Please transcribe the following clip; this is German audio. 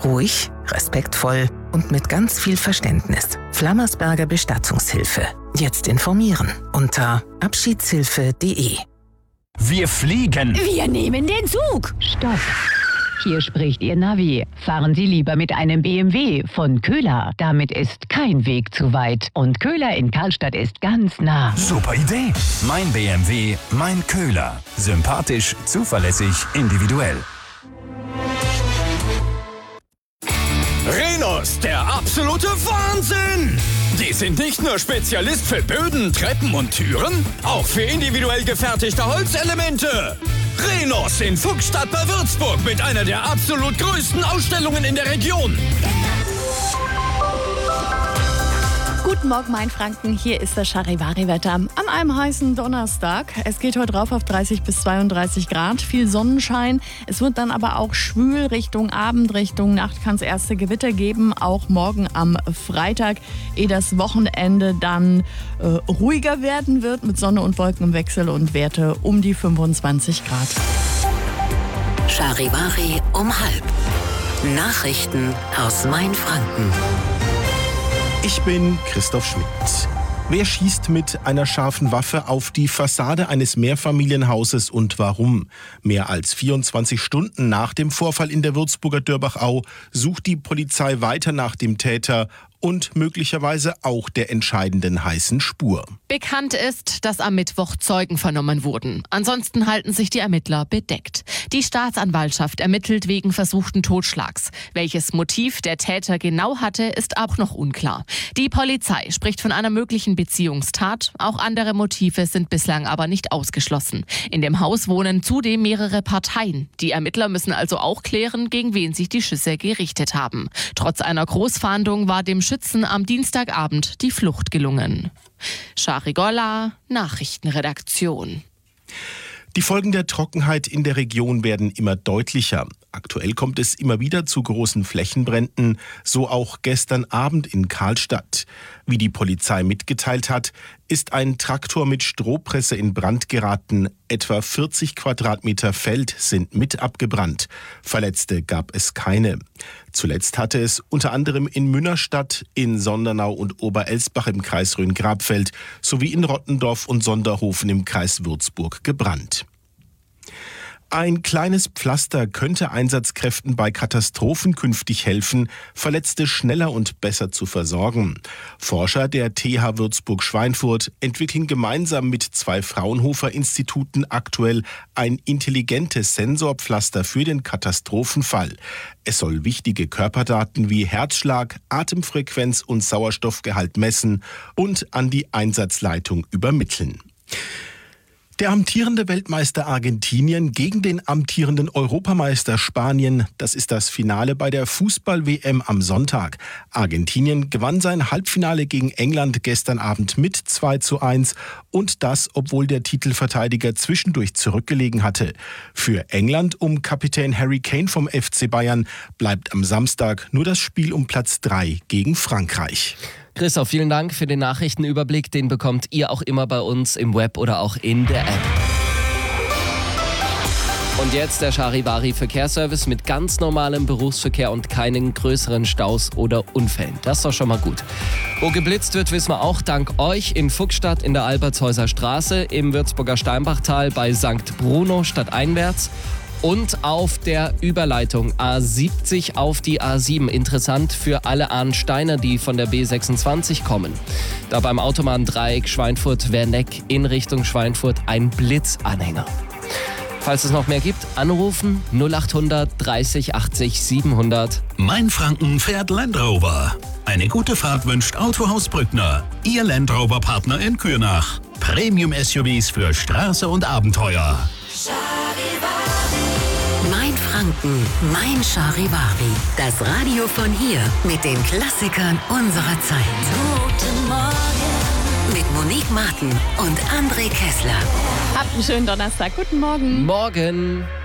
Ruhig, respektvoll und mit ganz viel Verständnis. Flammersberger Bestattungshilfe. Jetzt informieren unter abschiedshilfe.de. Wir fliegen! Wir nehmen den Zug! Stopp! Hier spricht Ihr Navi. Fahren Sie lieber mit einem BMW von Köhler. Damit ist kein Weg zu weit. Und Köhler in Karlstadt ist ganz nah. Super Idee! Mein BMW, mein Köhler. Sympathisch, zuverlässig, individuell. Rhenus, der absolute Wahnsinn! Die sind nicht nur Spezialist für Böden, Treppen und Türen, auch für individuell gefertigte Holzelemente. Rhenus in Fuchsstadt bei Würzburg mit einer der absolut größten Ausstellungen in der Region. Guten Morgen, Mainfranken. Hier ist das Charivari-Wetter an einem heißen Donnerstag. Es geht heute rauf auf 30 bis 32 Grad, viel Sonnenschein. Es wird dann aber auch schwül Richtung Abend, Richtung Nacht kann es erste Gewitter geben, auch morgen am Freitag, ehe das Wochenende dann ruhiger werden wird mit Sonne und Wolken im Wechsel und Werte um die 25 Grad. Charivari um 12:30. Nachrichten aus Mainfranken. Ich bin Christoph Schmidt. Wer schießt mit einer scharfen Waffe auf die Fassade eines Mehrfamilienhauses und warum? Mehr als 24 Stunden nach dem Vorfall in der Würzburger Dörbachau sucht die Polizei weiter nach dem Täter und möglicherweise auch der entscheidenden heißen Spur. Bekannt ist, dass am Mittwoch Zeugen vernommen wurden. Ansonsten halten sich die Ermittler bedeckt. Die Staatsanwaltschaft ermittelt wegen versuchten Totschlags. Welches Motiv der Täter genau hatte, ist auch noch unklar. Die Polizei spricht von einer möglichen Beziehungstat. Auch andere Motive sind bislang aber nicht ausgeschlossen. In dem Haus wohnen zudem mehrere Parteien. Die Ermittler müssen also auch klären, gegen wen sich die Schüsse gerichtet haben. Trotz einer Großfahndung war dem Schützen am Dienstagabend die Flucht gelungen. Charigola, Nachrichtenredaktion. Die Folgen der Trockenheit in der Region werden immer deutlicher. Aktuell kommt es immer wieder zu großen Flächenbränden, so auch gestern Abend in Karlstadt. Wie die Polizei mitgeteilt hat, ist ein Traktor mit Strohpresse in Brand geraten. Etwa 40 Quadratmeter Feld sind mit abgebrannt. Verletzte gab es keine. Zuletzt hatte es unter anderem in Münnerstadt, in Sondernau und Oberelsbach im Kreis Rhön-Grabfeld sowie in Rottendorf und Sonderhofen im Kreis Würzburg gebrannt. Ein kleines Pflaster könnte Einsatzkräften bei Katastrophen künftig helfen, Verletzte schneller und besser zu versorgen. Forscher der TH Würzburg-Schweinfurt entwickeln gemeinsam mit 2 Fraunhofer-Instituten aktuell ein intelligentes Sensorpflaster für den Katastrophenfall. Es soll wichtige Körperdaten wie Herzschlag, Atemfrequenz und Sauerstoffgehalt messen und an die Einsatzleitung übermitteln. Der amtierende Weltmeister Argentinien gegen den amtierenden Europameister Spanien. Das ist das Finale bei der Fußball-WM am Sonntag. Argentinien gewann sein Halbfinale gegen England gestern Abend mit 2:1 und das, obwohl der Titelverteidiger zwischendurch zurückgelegen hatte. Für England um Kapitän Harry Kane vom FC Bayern bleibt am Samstag nur das Spiel um Platz 3 gegen Frankreich. Christoph, vielen Dank für den Nachrichtenüberblick. Den bekommt ihr auch immer bei uns im Web oder auch in der App. Und jetzt der Charivari Verkehrsservice mit ganz normalem Berufsverkehr und keinen größeren Staus oder Unfällen. Das ist doch schon mal gut. Wo geblitzt wird, wissen wir auch dank euch in Fuchsstadt in der Albertshäuser Straße, im Würzburger Steinbachtal bei St. Bruno stadteinwärts. Und auf der Überleitung A70 auf die A7. Interessant für alle Arnsteiner, die von der B26 kommen. Da beim Autobahndreieck Schweinfurt-Werneck in Richtung Schweinfurt ein Blitzanhänger. Falls es noch mehr gibt, anrufen 0800 30 80 700. Mainfranken fährt Land Rover. Eine gute Fahrt wünscht Autohaus Brückner. Ihr Land Rover Partner in Kürnach. Premium-SUVs für Straße und Abenteuer. Mainfranken, mein Charivari. Das Radio von hier mit den Klassikern unserer Zeit. Guten Morgen. Mit Monique Martin und André Kessler. Habt einen schönen Donnerstag. Guten Morgen. Morgen.